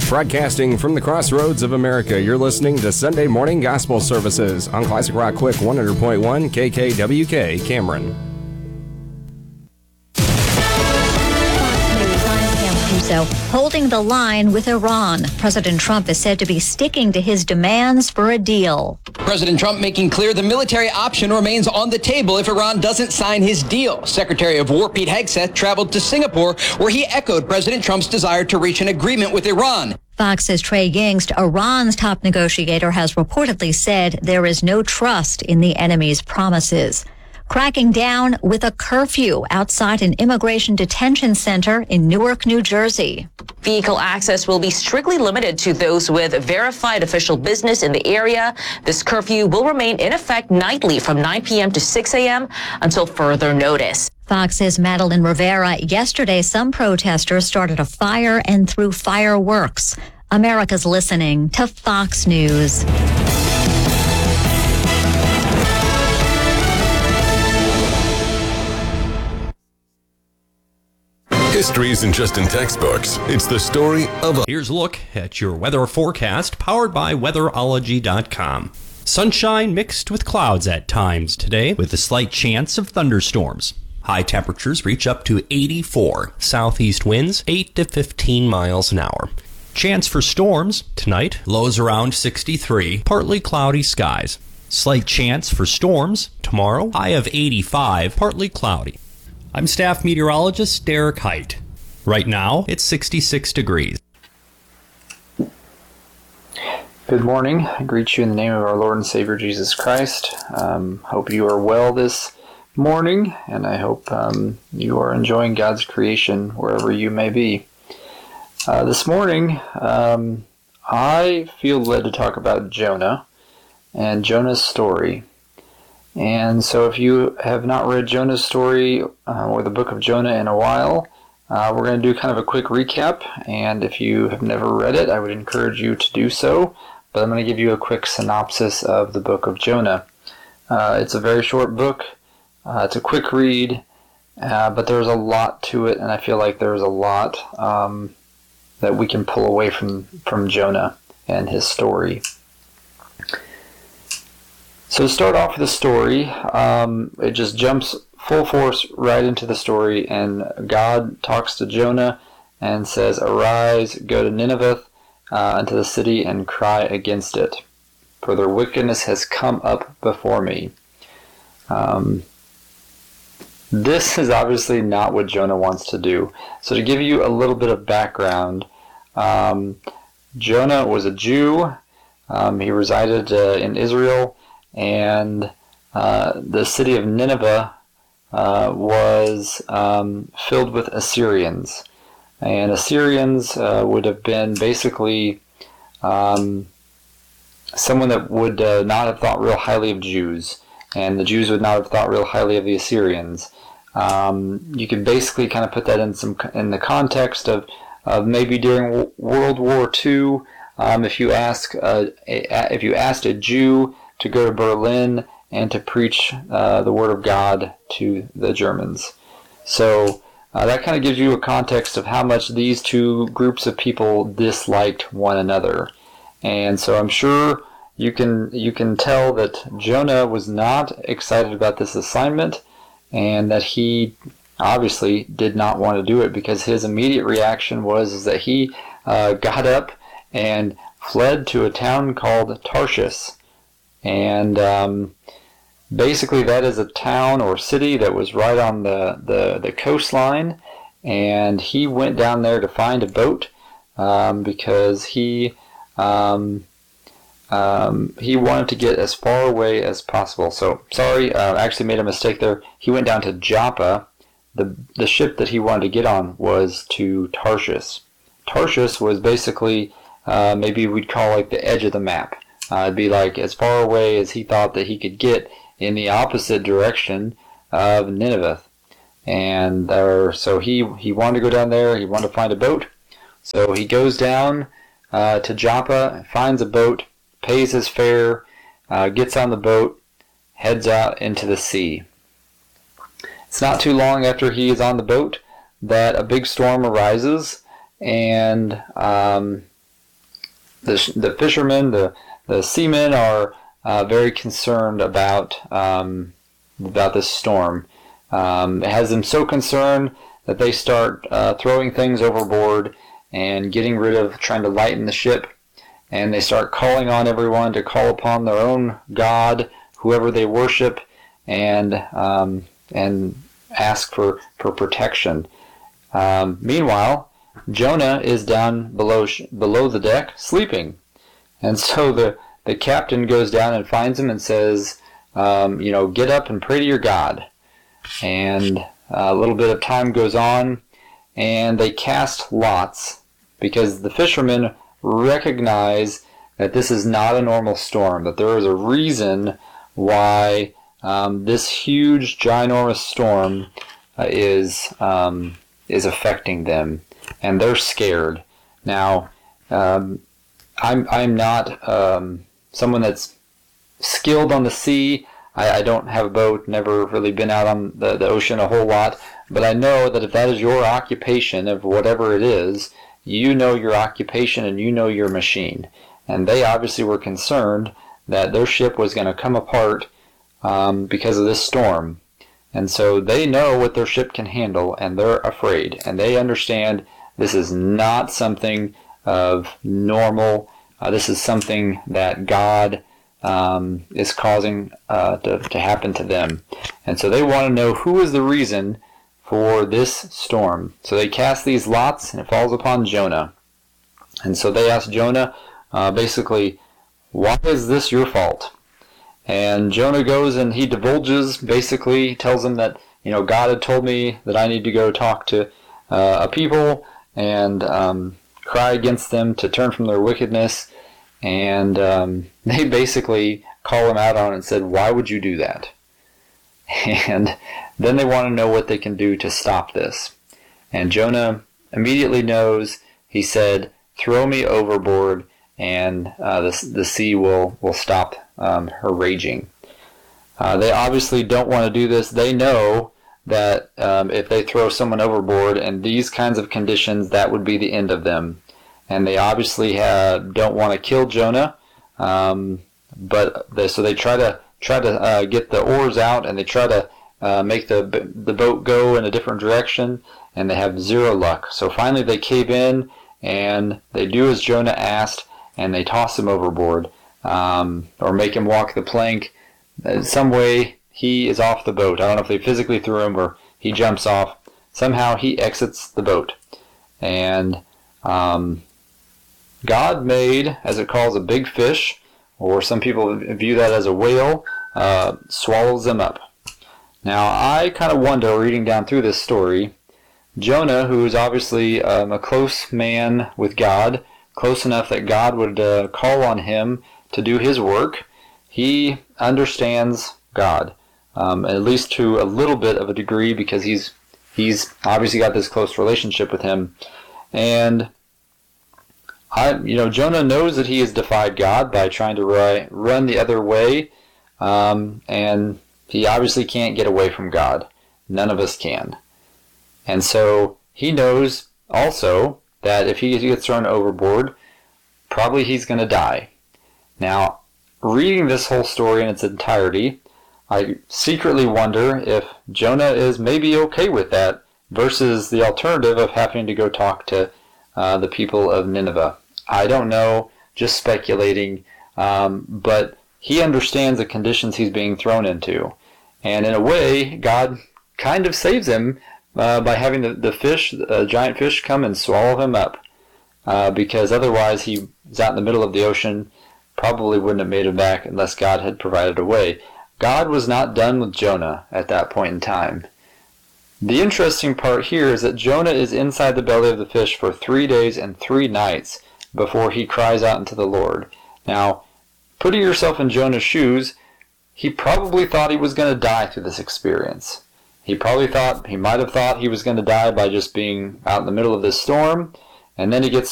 Broadcasting from the crossroads of America, you're listening to Sunday Morning Gospel Services on Classic Rock Quick 100.1 KKWK Cameron. So, holding the line with Iran. President Trump is said to be sticking to his demands for a deal. President Trump making clear the military option remains on the table if Iran doesn't sign his deal. Secretary of War Pete Hegseth traveled to Singapore, where he echoed President Trump's desire to reach an agreement with Iran. Fox's Trey Yingst, Iran's top negotiator, has reportedly said there is no trust in the enemy's promises. Cracking down with a curfew outside an immigration detention center in Newark, New Jersey. Vehicle access will be strictly limited to those with verified official business in the area. This curfew will remain in effect nightly from 9 p.m. to 6 a.m. until further notice. Fox's Madeline Rivera. Yesterday, some protesters started a fire and threw fireworks. America's listening to Fox News. History isn't just in textbooks. It's the story of a... Here's a look at your weather forecast powered by weatherology.com. Sunshine mixed with clouds at times today with a slight chance of thunderstorms. High temperatures reach up to 84. Southeast winds 8 to 15 miles an hour. Chance for storms tonight, lows around 63, partly cloudy skies. Slight chance for storms tomorrow, high of 85, partly cloudy. I'm staff meteorologist Derek Height. Right now, it's 66 degrees. Good morning. I greet you in the name of our Lord and Savior Jesus Christ. Hope you are well this morning, and I hope you are enjoying God's creation wherever you may be. This morning, I feel led to talk about Jonah and Jonah's story. And so if you have not read Jonah's story or the book of Jonah in a while, we're going to do kind of a quick recap. And if you have never read it, I would encourage you to do so. But I'm going to give you a quick synopsis of the book of Jonah. It's a very short book. It's a quick read, but there's a lot to it. And I feel like there's a lot that we can pull away from Jonah and his story. So to start off with the story, it just jumps full force right into the story, and God talks to Jonah and says, "Arise, go to Nineveh, unto the city, and cry against it, for their wickedness has come up before me." This is obviously not what Jonah wants to do. So to give you a little bit of background, Jonah was a Jew. He resided in Israel. And the city of Nineveh was filled with Assyrians. And Assyrians would have been basically someone that would not have thought real highly of Jews. And the Jews would not have thought real highly of the Assyrians. You could basically kind of put that in the context of maybe during World War II, if you asked a Jew to go to Berlin and to preach the Word of God to the Germans. So that kind of gives you a context of how much these two groups of people disliked one another. And so I'm sure you can tell that Jonah was not excited about this assignment, and that he obviously did not want to do it, because his immediate reaction was that he got up and fled to a town called Tarshish. And basically that is a town or city that was right on the coastline, and he went down there to find a boat because he wanted to get as far away as possible. So, sorry, I actually made a mistake there. He went down to Joppa. The ship that he wanted to get on was to Tarshish. Tarshish was basically maybe we'd call like the edge of the map. It'd be like as far away as he thought that he could get in the opposite direction of Nineveh. And so he wanted to go down there. He wanted to find a boat. So he goes down to Joppa, finds a boat, pays his fare, gets on the boat, heads out into the sea. It's not too long after he is on the boat that a big storm arises, and the fishermen, the seamen are very concerned about this storm. It has them so concerned that they start throwing things overboard and getting rid of, trying to lighten the ship, and they start calling on everyone to call upon their own god, whoever they worship, and ask for protection. Meanwhile, Jonah is down below the deck sleeping, and so the captain goes down and finds him and says, get up and pray to your God. And a little bit of time goes on, and they cast lots, because the fishermen recognize that this is not a normal storm, that there is a reason why this huge, ginormous storm is affecting them, and they're scared. Now, I'm not someone that's skilled on the sea. I don't have a boat, never really been out on the ocean a whole lot, but I know that if that is your occupation of whatever it is, you know your occupation and you know your machine. And they obviously were concerned that their ship was going to come apart because of this storm. And so they know what their ship can handle, and they're afraid. And they understand this is not something of normal. This is something that God is causing to happen to them. And so they want to know who is the reason for this storm. So they cast these lots, and it falls upon Jonah. And so they ask Jonah, basically, why is this your fault? And Jonah goes and he divulges, basically tells them that, God had told me that I need to go talk to a people and cry against them to turn from their wickedness. And they basically call him out on it and said, why would you do that? And then they want to know what they can do to stop this. And Jonah immediately knows. He said, throw me overboard, and the sea will stop her raging. They obviously don't want to do this. They know that if they throw someone overboard in these kinds of conditions, that would be the end of them. And they obviously don't want to kill Jonah, so they try to get the oars out, and they try to make the boat go in a different direction, and they have zero luck. So finally they cave in, and they do as Jonah asked, and they toss him overboard, or make him walk the plank. Some way he is off the boat. I don't know if they physically threw him or he jumps off. Somehow he exits the boat. And God made, as it calls, a big fish, or some people view that as a whale, swallows them up. Now, I kind of wonder, reading down through this story, Jonah, who is obviously a close man with God, close enough that God would call on him to do his work, he understands God, at least to a little bit of a degree, because he's obviously got this close relationship with him. And Jonah knows that he has defied God by trying to run the other way, and he obviously can't get away from God. None of us can. And so he knows also that if he gets thrown overboard, probably he's going to die. Now, reading this whole story in its entirety, I secretly wonder if Jonah is maybe okay with that versus the alternative of having to go talk to the people of Nineveh. I don't know, just speculating, but he understands the conditions he's being thrown into. And in a way, God kind of saves him by having the giant fish come and swallow him up. Because otherwise he's out in the middle of the ocean, probably wouldn't have made it back unless God had provided a way. God was not done with Jonah at that point in time. The interesting part here is that Jonah is inside the belly of the fish for 3 days and 3 nights before he cries out unto the Lord. Now, putting yourself in Jonah's shoes, he probably thought he was going to die through this experience. He might have thought he was going to die by just being out in the middle of this storm, and then he gets